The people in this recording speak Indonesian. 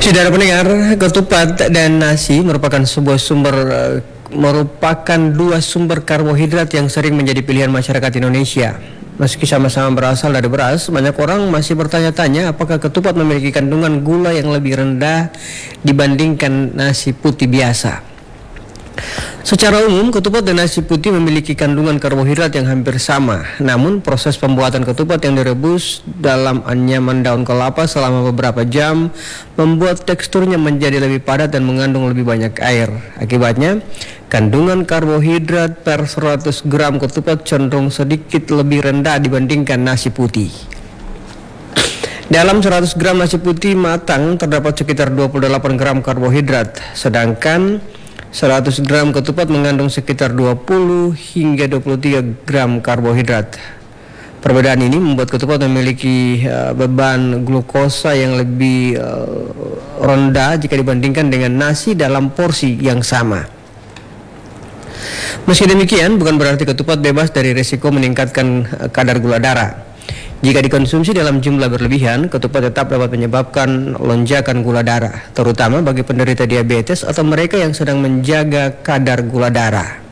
Saudara pendengar, ketupat dan nasi merupakan dua sumber karbohidrat yang sering menjadi pilihan masyarakat Indonesia. Meski sama-sama berasal dari beras, banyak orang masih bertanya-tanya apakah ketupat memiliki kandungan gula yang lebih rendah dibandingkan nasi putih biasa. Secara umum, ketupat dan nasi putih memiliki kandungan karbohidrat yang hampir sama. Namun, proses pembuatan ketupat yang direbus dalam anyaman daun kelapa selama beberapa jam membuat teksturnya menjadi lebih padat dan mengandung lebih banyak air. Akibatnya, kandungan karbohidrat per 100 gram ketupat cenderung sedikit lebih rendah dibandingkan nasi putih. Dalam 100 gram nasi putih matang terdapat sekitar 28 gram karbohidrat, sedangkan 100 gram ketupat mengandung sekitar 20 hingga 23 gram karbohidrat. Perbedaan ini membuat ketupat memiliki beban glukosa yang lebih rendah jika dibandingkan dengan nasi dalam porsi yang sama. Meski demikian, bukan berarti ketupat bebas dari risiko meningkatkan kadar gula darah. Jika dikonsumsi dalam jumlah berlebihan, ketupat tetap dapat menyebabkan lonjakan gula darah, terutama bagi penderita diabetes atau mereka yang sedang menjaga kadar gula darah.